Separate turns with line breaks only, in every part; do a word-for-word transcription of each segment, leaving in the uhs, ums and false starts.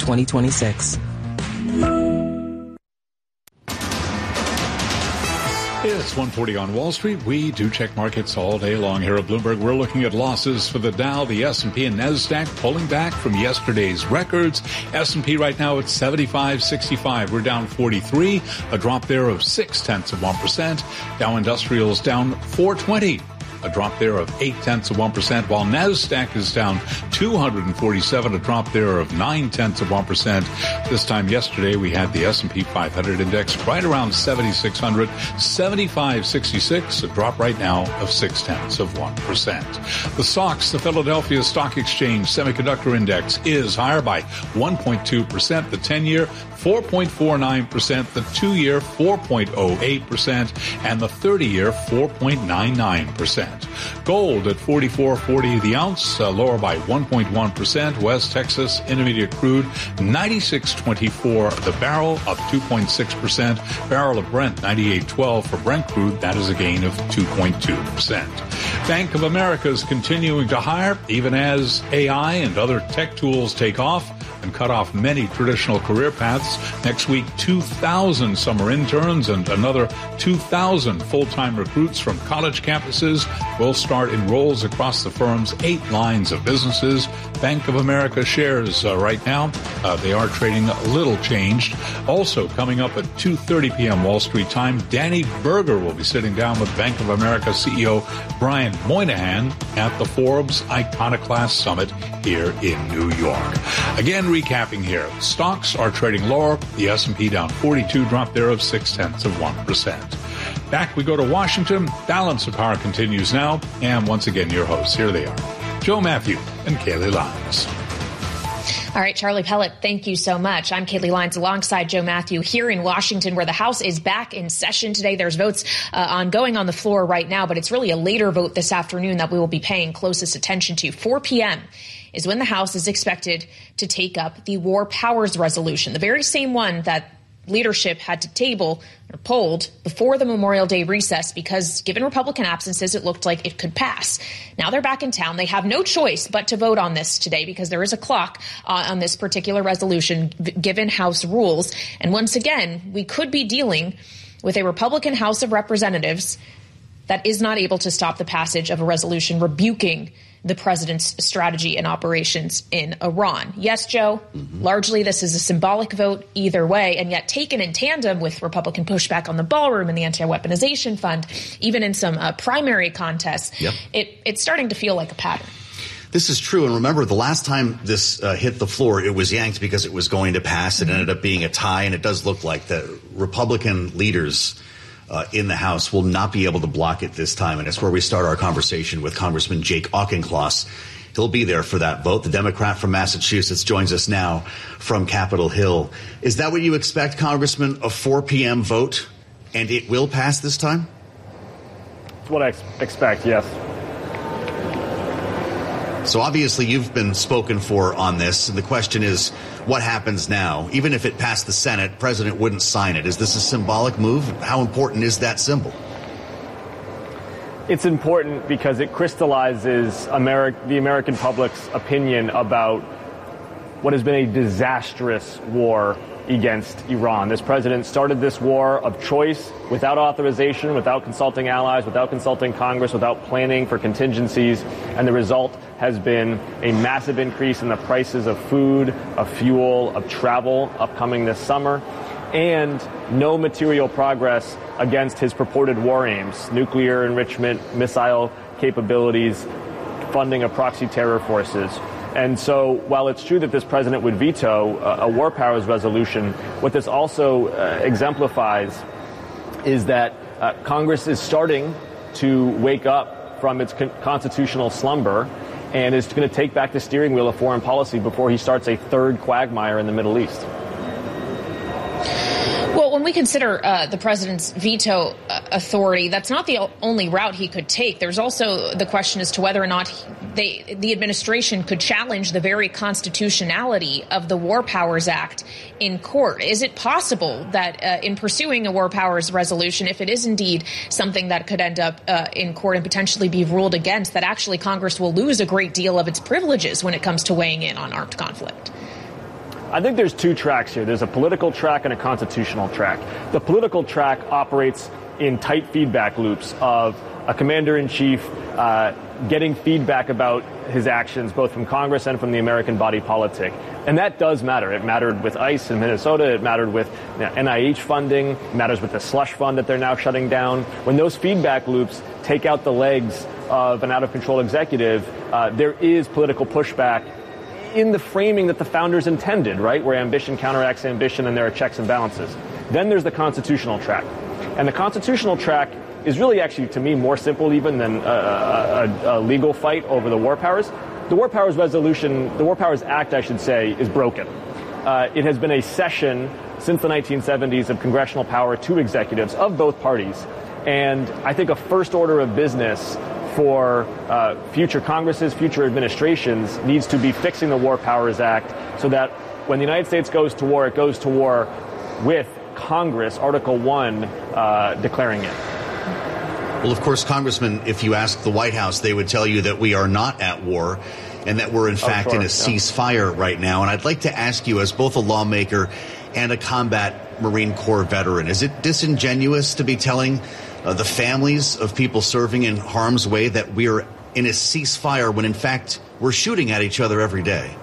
twenty twenty-six.
It's one forty on Wall Street. We do check markets all day long here at Bloomberg. We're looking at losses for the Dow, the S and P, and NASDAQ pulling back from yesterday's records. S and P right now at seventy-five sixty-five. We're down forty-three, a drop there of six tenths of one percent. Dow Industrials down four twenty. A drop there of eight tenths of one percent, while NASDAQ is down two hundred forty-seven, a drop there of nine tenths of one percent. This time yesterday, we had the S and P five hundred index right around seventy-six hundred, seventy-five sixty-six, a drop right now of six tenths of one percent. The stocks, the Philadelphia Stock Exchange Semiconductor Index is higher by one point two percent. The ten-year, four point four nine percent. The two-year, four point oh eight percent. And the thirty-year, four point nine nine percent. Gold at forty-four forty the ounce, uh, lower by one point one percent. West Texas Intermediate crude, ninety-six twenty-four the barrel, up two point six percent. Barrel of Brent, ninety-eight twelve for Brent crude. That is a gain of two point two percent. Bank of America is continuing to hire, even as A I and other tech tools take off and cut off many traditional career paths. Next week, two thousand summer interns and another two thousand full-time recruits from college campuses will start in roles across the firm's eight lines of businesses. Bank of America shares uh, right now, uh, they are trading a little changed. Also coming up at two thirty p.m. Wall Street time, Danny Berger will be sitting down with Bank of America C E O Brian Moynihan at the Forbes Iconoclast Summit here in New York. Again, recapping here, stocks are trading lower. The S and P down forty-two, drop there of six tenths of one percent. Back we go to Washington. Balance of Power continues now. And once again, your hosts, here they are, Joe Matthew and Kaylee Lyons.
All right, Charlie Pellet, thank you so much. I'm Kaylee Lyons alongside Joe Matthew here in Washington, where the House is back in session today. There's votes uh, ongoing on the floor right now, but it's really a later vote this afternoon that we will be paying closest attention to. four p.m. is when the House is expected to take up the War Powers Resolution, the very same one that leadership had to table or polled before the Memorial Day recess because, given Republican absences, it looked like it could pass. Now they're back in town. They have no choice but to vote on this today because there is a clock uh, on this particular resolution given House rules. And once again, we could be dealing with a Republican House of Representatives that is not able to stop the passage of a resolution rebuking the president's strategy and operations in Iran. Yes, Joe, mm-hmm. largely this is a symbolic vote either way, and yet taken in tandem with Republican pushback on the ballroom and the anti-weaponization fund, even in some uh, primary contests, yep. it, it's starting to feel like a pattern.
This is true. And remember, the last time this uh, hit the floor, it was yanked because it was going to pass. It mm-hmm. ended up being a tie, and it does look like the Republican leaders Uh, in the House will not be able to block it this time. And it's where we start our conversation with Congressman Jake Auchincloss. He'll be there for that vote. The Democrat from Massachusetts joins us now from Capitol Hill. Is that what you expect, Congressman, a four p.m. vote, and it will pass this time?
That's what I ex- expect, yes.
So obviously you've been spoken for on this. And the question is, what happens now? Even if it passed the Senate, President wouldn't sign it. Is this a symbolic move? How important is that symbol?
It's important because it crystallizes Ameri- the American public's opinion about what has been a disastrous war against Iran. This president started this war of choice without authorization, without consulting allies, without consulting Congress, without planning for contingencies. And the result has been a massive increase in the prices of food, of fuel, of travel upcoming this summer, and no material progress against his purported war aims, nuclear enrichment, missile capabilities, funding of proxy terror forces. And so while it's true that this president would veto a, a war powers resolution, what this also uh, exemplifies is that uh, Congress is starting to wake up from its con- constitutional slumber and is going to take back the steering wheel of foreign policy before he starts a third quagmire in the Middle East.
Well, when we consider uh, the president's veto uh, authority, that's not the only route he could take. There's also the question as to whether or not he, they, the administration could challenge the very constitutionality of the War Powers Act in court. Is it possible that uh, in pursuing a War Powers resolution, if it is indeed something that could end up uh, in court and potentially be ruled against, that actually Congress will lose a great deal of its privileges when it comes to weighing in on armed conflict?
I think there's two tracks here. There's a political track and a constitutional track. The political track operates in tight feedback loops of a commander-in-chief uh, getting feedback about his actions, both from Congress and from the American body politic. And that does matter. It mattered with ICE in Minnesota. It mattered with you know, N I H funding. It matters with the slush fund that they're now shutting down. When those feedback loops take out the legs of an out-of-control executive, uh, there is political pushback in the framing that the founders intended, right, where ambition counteracts ambition and there are checks and balances. Then there's the constitutional track. And the constitutional track is really actually, to me, more simple even than a, a, a legal fight over the war powers. The War Powers Resolution, the War Powers Act, I should say, is broken. Uh, it has been a cession since the nineteen seventies of congressional power to executives of both parties. And I think a first order of business for uh, future Congresses, future administrations, needs to be fixing the War Powers Act so that when the United States goes to war, it goes to war with Congress, Article one, uh, declaring it.
Well, of course, Congressman, if you ask the White House, they would tell you that we are not at war and that we're, in fact, oh, sure. in a ceasefire yeah. right now. And I'd like to ask you, as both a lawmaker and a combat Marine Corps veteran, is it disingenuous to be telling uh, the families of people serving in harm's way that we're in a ceasefire when, in fact, we're shooting at each other every day?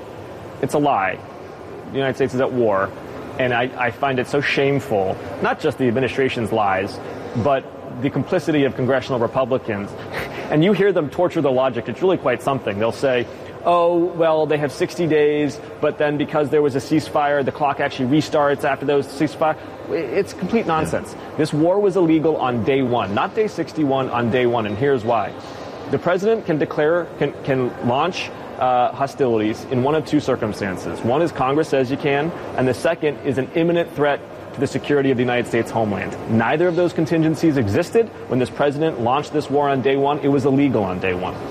It's a lie. The United States is at war. And I, I find it so shameful, not just the administration's lies, but the complicity of congressional Republicans. And you hear them torture the logic. It's really quite something. They'll say, oh, well, they have sixty days, but then because there was a ceasefire, the clock actually restarts after those ceasefire. It's complete nonsense. This war was illegal on day one, not day sixty-one, on day one. And here's why. The president can declare, can, can launch uh, hostilities in one of two circumstances. One is Congress says you can, and the second is an imminent threat to the security of the United States homeland. Neither of those contingencies existed when this president launched this war on day one. It was illegal on day one.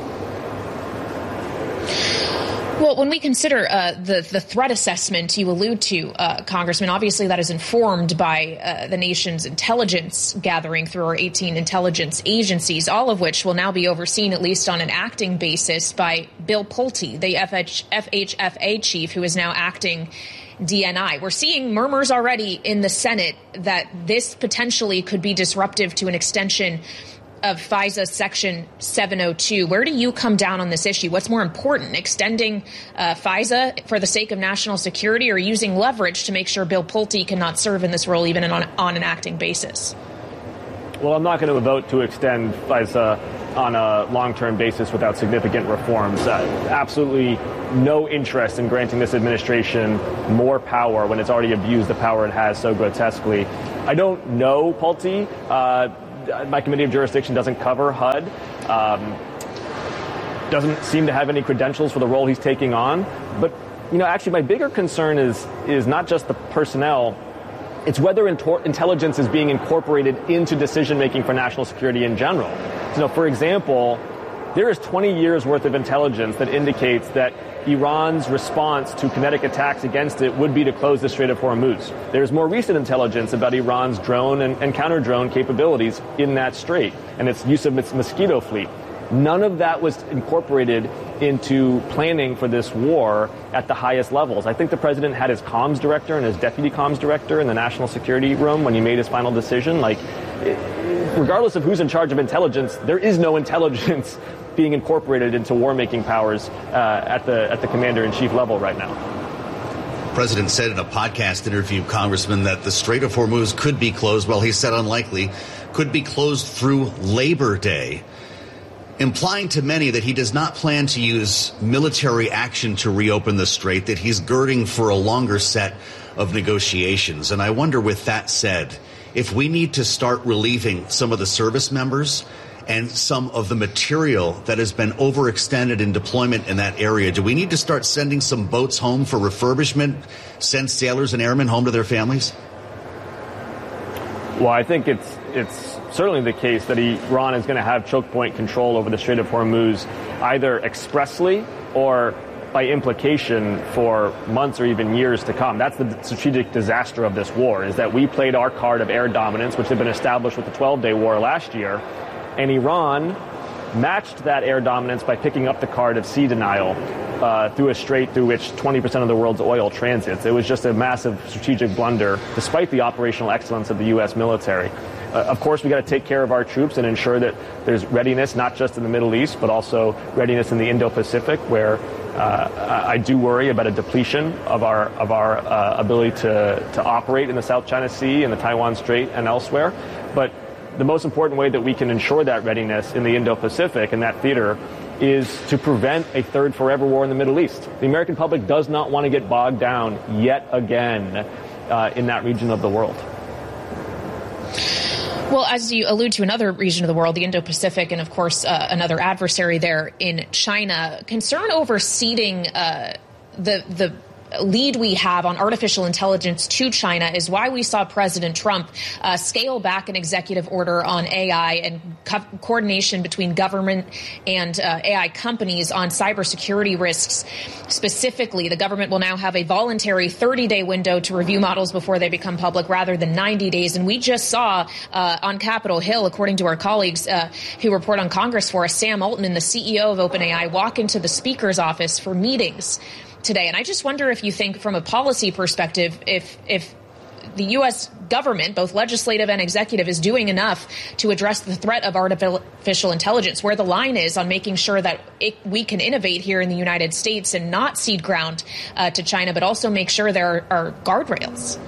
Well, when we consider uh, the, the threat assessment you allude to, uh, Congressman, obviously that is informed by uh, the nation's intelligence gathering through our eighteen intelligence agencies, all of which will now be overseen, at least on an acting basis, by Bill Pulte, the F H F A chief, who is now acting D N I. We're seeing murmurs already in the Senate that this potentially could be disruptive to an extension of FISA Section seven oh two. Where do you come down on this issue? What's more important, extending uh, FISA for the sake of national security, or using leverage to make sure Bill Pulte cannot serve in this role even on, on an acting basis?
Well, I'm not going to vote to extend FISA on a long-term basis without significant reforms. Uh, absolutely no interest in granting this administration more power when it's already abused the power it has so grotesquely. I don't know Pulte. Uh, My committee of jurisdiction doesn't cover H U D, um, doesn't seem to have any credentials for the role he's taking on. But, you know, actually my bigger concern is is not just the personnel. It's whether intor- intelligence is being incorporated into decision-making for national security in general. So, you know, for example, there is twenty years worth of intelligence that indicates that Iran's response to kinetic attacks against it would be to close the Strait of Hormuz. There's more recent intelligence about Iran's drone and, and counter-drone capabilities in that strait and its use of its Mosquito fleet. None of that was incorporated into planning for this war at the highest levels. I think the president had his comms director and his deputy comms director in the national security room when he made his final decision. Like, regardless of who's in charge of intelligence, there is no intelligence being incorporated into war-making powers uh, at the at the commander-in-chief level right now.
The president said in a podcast interview, Congressman, that the Strait of Hormuz could be closed. Well, he said unlikely, could be closed through Labor Day, implying to many that he does not plan to use military action to reopen the strait, that he's girding for a longer set of negotiations. And I wonder, with that said, if we need to start relieving some of the service members and some of the material that has been overextended in deployment in that area, do we need to start sending some boats home for refurbishment, send sailors and airmen home to their families?
Well, I think it's it's certainly the case that Iran is going to have choke point control over the Strait of Hormuz, either expressly or by implication for months or even years to come. That's the strategic disaster of this war, is that we played our card of air dominance, which had been established with the twelve-day war last year, and Iran matched that air dominance by picking up the card of sea denial uh, through a strait through which twenty percent of the world's oil transits. It was just a massive strategic blunder, despite the operational excellence of the U S military. Uh, of course, we got to take care of our troops and ensure that there's readiness, not just in the Middle East, but also readiness in the Indo-Pacific, where uh, I do worry about a depletion of our of our uh, ability to, to operate in the South China Sea and the Taiwan Strait and elsewhere. But the most important way that we can ensure that readiness in the Indo-Pacific and that theater is to prevent a third forever war in the Middle East. The American public does not want to get bogged down yet again uh, in that region of the world.
Well, as you allude to another region of the world, the Indo-Pacific, and of course uh, another adversary there in China, concern over ceding uh, the the lead we have on artificial intelligence to China is why we saw President Trump uh, scale back an executive order on A I and co- coordination between government and uh, A I companies on cybersecurity risks. Specifically, the government will now have a voluntary thirty-day window to review models before they become public rather than ninety days. And we just saw uh, on Capitol Hill, according to our colleagues uh, who report on Congress for us, Sam Altman, the C E O of OpenAI, walk into the Speaker's office for meetings today. And I just wonder if you think from a policy perspective, if if the U S government, both legislative and executive, is doing enough to address the threat of artificial intelligence, where the line is on making sure that it, we can innovate here in the United States and not cede ground uh, to China, but also make sure there are, are guardrails.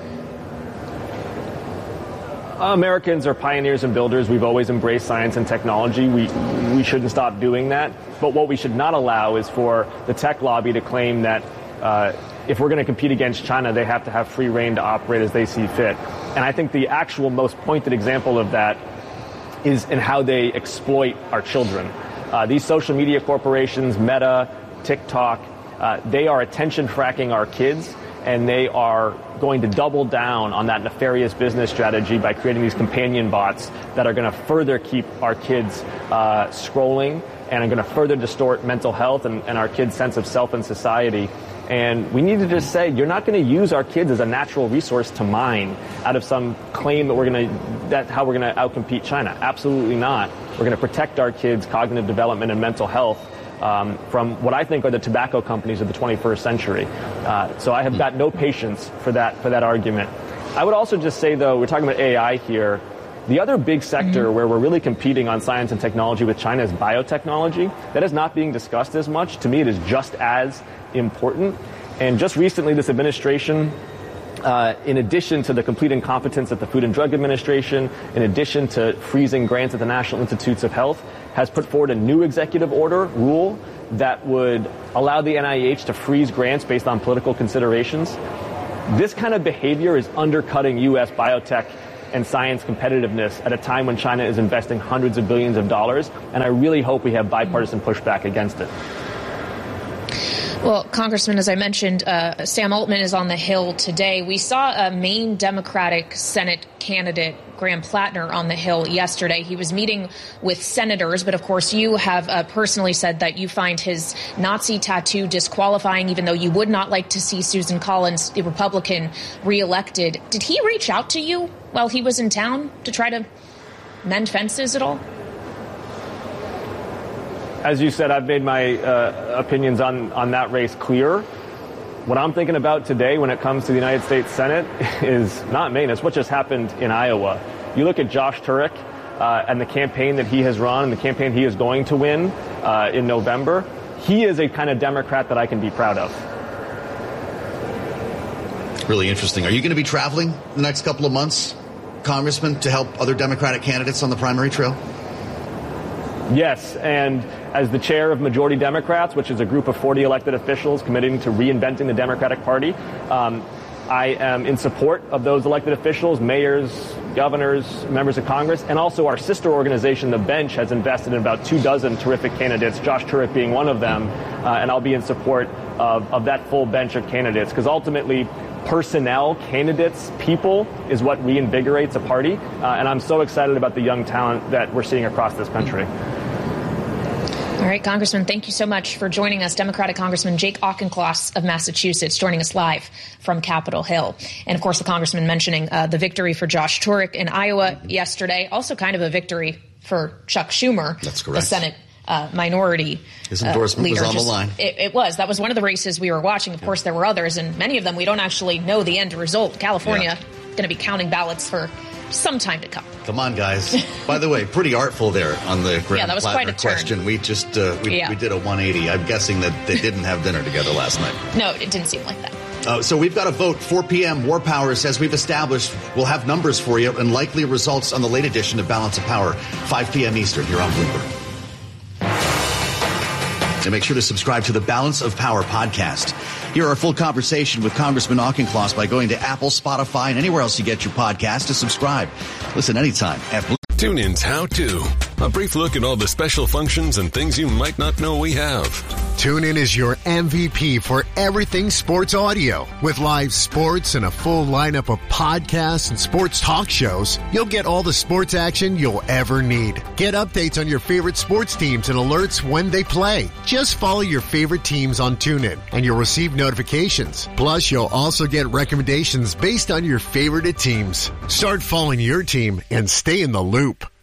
Americans are pioneers and builders. We've always embraced science and technology. We we shouldn't stop doing that. But what we should not allow is for the tech lobby to claim that uh, if we're going to compete against China, they have to have free reign to operate as they see fit. And I think the actual most pointed example of that is in how they exploit our children. Uh, these social media corporations, Meta, TikTok, uh, they are attention fracking our kids. And they are going to double down on that nefarious business strategy by creating these companion bots that are going to further keep our kids uh, scrolling and are going to further distort mental health and, and our kids' sense of self and society. And we need to just say, you're not going to use our kids as a natural resource to mine out of some claim that we're going to, that's how we're going to outcompete China. Absolutely not. We're going to protect our kids' cognitive development and mental health Um, from what I think are the tobacco companies of the twenty-first century. Uh, so I have got no patience for that for that argument. I would also just say, though, we're talking about A I here. The other big sector mm-hmm. where we're really competing on science and technology with China is biotechnology. That is not being discussed as much. To me, it is just as important. And just recently, this administration, Uh, in addition to the complete incompetence at the Food and Drug Administration, in addition to freezing grants at the National Institutes of Health, has put forward a new executive order rule that would allow the N I H to freeze grants based on political considerations. This kind of behavior is undercutting U S biotech and science competitiveness at a time when China is investing hundreds of billions of dollars, and I really hope we have bipartisan pushback against it.
Well, Congressman, as I mentioned, uh, Sam Altman is on the Hill today. We saw a Maine Democratic Senate candidate, Graham Plattner, on the Hill yesterday. He was meeting with senators, but of course you have uh, personally said that you find his Nazi tattoo disqualifying, even though you would not like to see Susan Collins, the Republican, reelected. Did he reach out to you while he was in town to try to mend fences at all?
As you said, I've made my uh, opinions on, on that race clear. What I'm thinking about today when it comes to the United States Senate is not Maine. It's what just happened in Iowa. You look at Josh Turek uh, and the campaign that he has run and the campaign he is going to win uh, in November. He is a kind of Democrat that I can be proud of.
Really interesting. Are you going to be traveling the next couple of months, Congressman, to help other Democratic candidates on the primary trail?
Yes, and as the chair of Majority Democrats, which is a group of forty elected officials committing to reinventing the Democratic Party, um, I am in support of those elected officials, mayors, governors, members of Congress, and also our sister organization, The Bench, has invested in about two dozen terrific candidates, Josh Turek being one of them, uh, and I'll be in support of, of that full bench of candidates, because ultimately personnel, candidates, people is what reinvigorates a party, uh, and I'm so excited about the young talent that we're seeing across this country.
All right, Congressman, thank you so much for joining us. Democratic Congressman Jake Auchincloss of Massachusetts joining us live from Capitol Hill. And, of course, the congressman mentioning uh, the victory for Josh Turek in Iowa yesterday. Also kind of a victory for Chuck Schumer,
That's correct.
the Senate uh, minority
His endorsement
uh, leader.
was on
Just,
the line.
It, it was. That was one of the races we were watching. Of course, there were others, and many of them we don't actually know the end result. California
yeah.
going to be counting ballots for some time to come.
Come on, guys. By the way, pretty artful there on the Graham
yeah, that was
Plattner
quite a turn.
question. We just uh, we,
yeah.
we did a one eighty. I'm guessing that they didn't have dinner together last night.
No, it didn't seem like that.
Uh, so we've got a vote. four p.m. War Power says we've established. We'll have numbers for you and likely results on the late edition of Balance of Power, five p.m. Eastern here on Bloomberg. And make sure to subscribe to the Balance of Power podcast. Hear our full conversation with Congressman Auchincloss by going to Apple, Spotify, and anywhere else you get your podcast to subscribe. Listen anytime at Bloomberg.
TuneIn's How To. A brief look at all the special functions and things you might not know we have.
TuneIn is your M V P for everything sports audio. With live sports and a full lineup of podcasts and sports talk shows, you'll get all the sports action you'll ever need. Get updates on your favorite sports teams and alerts when they play. Just follow your favorite teams on TuneIn and you'll receive notifications. Plus, you'll also get recommendations based on your favorite teams. Start following your team and stay in the loop.